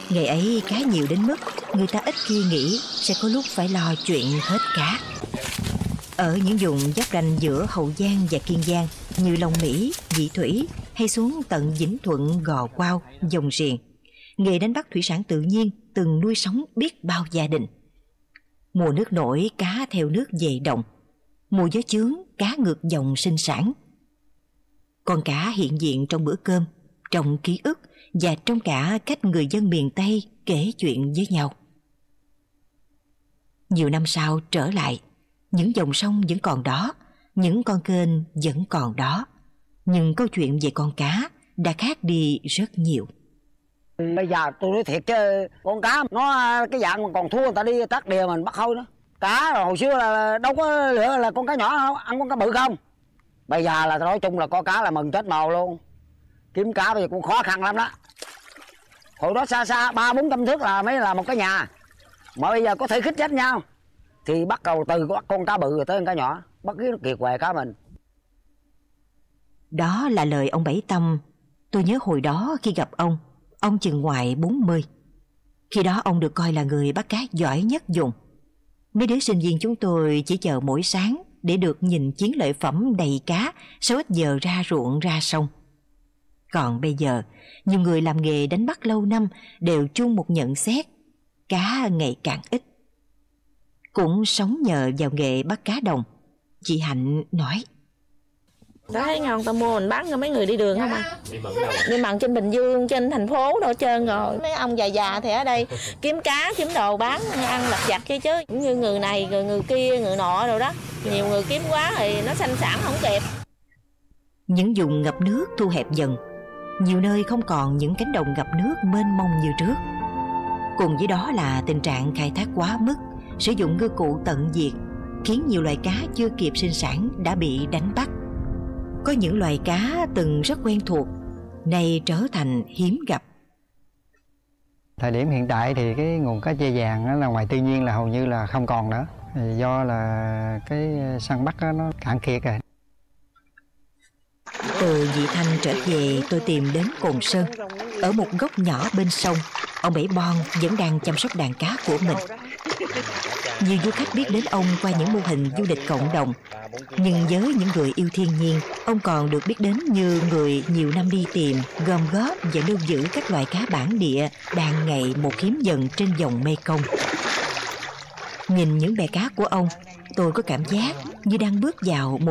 Ngày ấy cá nhiều đến mức người ta ít khi nghĩ sẽ có lúc phải lo chuyện hết cá. Ở những vùng giáp ranh giữa Hậu Giang và Kiên Giang như Long Mỹ, Vị Thủy hay xuống tận Vĩnh Thuận, Gò Quao, Dòng Riềng, nghề đánh bắt thủy sản tự nhiên từng nuôi sống biết bao gia đình. Mùa nước nổi, cá theo nước về đồng. Mùa gió chướng, cá ngược dòng sinh sản. Con cá hiện diện trong bữa cơm, trong ký ức và trong cả cách người dân miền Tây kể chuyện với nhau. Nhiều năm sau trở lại, những dòng sông vẫn còn đó, những con kênh vẫn còn đó, nhưng câu chuyện về con cá đã khác đi rất nhiều. Bây giờ tôi nói thiệt chứ con cá nó cái dạng mà còn thua người ta đi tắt đìa mình bắt thôi nữa. Cá hồi xưa là đâu có lựa là con cá nhỏ ăn con cá bự không. Bây giờ là nói chung là có cá là mừng chết màu luôn. Kiếm cá bây giờ cũng khó khăn lắm đó. Hồi đó xa xa 300-400 thước là mới là một cái nhà. Mà bây giờ có thể khích chết nhau thì bắt đầu từ bắt con cá bự rồi tới con cá nhỏ, bắt cái nó kiệt què cá mình. Đó là lời ông Bảy Tâm. Tôi nhớ hồi đó khi gặp ông chừng ngoài 40. Khi đó ông được coi là người bắt cá giỏi nhất vùng. Mấy đứa sinh viên chúng tôi chỉ chờ mỗi sáng để được nhìn chiến lợi phẩm đầy cá sau ít giờ ra ruộng ra sông. Còn bây giờ, nhiều người làm nghề đánh bắt lâu năm đều chung một nhận xét: cá ngày càng ít. Cũng sống nhờ vào nghề bắt cá đồng, chị Hạnh nói: Tôi thấy ngon, tao mua mình bán cho mấy người đi đường không à. Đi mặn trên Bình Dương, trên thành phố đâu trơn rồi. Mấy ông già già thì ở đây kiếm cá, kiếm đồ bán, ăn lặt vặt chứ. Cũng như người này, người kia, người nọ rồi đó. Nhiều người kiếm quá thì nó sanh sản không kịp. Những vùng ngập nước thu hẹp dần. Nhiều nơi không còn những cánh đồng ngập nước mênh mông như trước. Cùng với đó là tình trạng khai thác quá mức, sử dụng ngư cụ tận diệt, khiến nhiều loài cá chưa kịp sinh sản đã bị đánh bắt. Có những loài cá từng rất quen thuộc, nay trở thành hiếm gặp. Thời điểm hiện tại thì cái nguồn cá tre vàng đó là ngoài tự nhiên là hầu như là không còn nữa. Do là cái săn bắt đó nó cạn kiệt rồi. Từ Vị Thanh trở về, tôi tìm đến Cồn Sơn. Ở một góc nhỏ bên sông, ông Bảy Bon vẫn đang chăm sóc đàn cá của mình. Nhiều du khách biết đến ông qua những mô hình du lịch cộng đồng. Nhưng với những người yêu thiên nhiên, ông còn được biết đến như người nhiều năm đi tìm, gom góp và lưu giữ các loài cá bản địa đang ngày một hiếm dần trên dòng Mekong. Nhìn những bè cá của ông, tôi có cảm giác như đang bước vào một